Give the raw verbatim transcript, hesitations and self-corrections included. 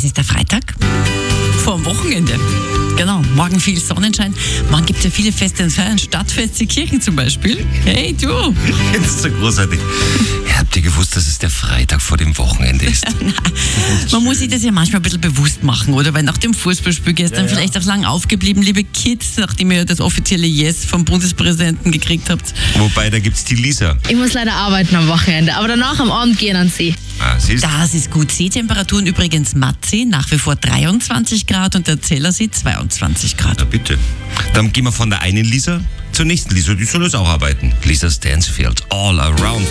ist der Freitag vor dem Wochenende. Genau, morgen viel Sonnenschein. Morgen gibt es ja viele Feste und Feiern, Stadtfeste, Kirchen zum Beispiel. Hey, du! Das ist so großartig. Habt ihr gewusst, dass es der Freitag vor dem Wochenende ist? Man muss sich das ja manchmal ein bisschen bewusst machen, oder? Weil nach dem Fußballspiel gestern Ja, ja. vielleicht auch lang aufgeblieben, liebe Kids, nachdem ihr das offizielle Yes vom Bundespräsidenten gekriegt habt. Wobei, da gibt's die Lisa. Ich muss leider arbeiten am Wochenende, aber danach am Abend gehen an See. Ah, siehst du? Das ist gut. Seetemperaturen übrigens Matzi, nach wie vor dreiundzwanzig Grad und der Zellersee zweiundzwanzig Grad. Na bitte. Dann gehen wir von der einen Lisa zur nächsten Lisa. Die soll jetzt auch arbeiten. Lisa Stansfield, All Around.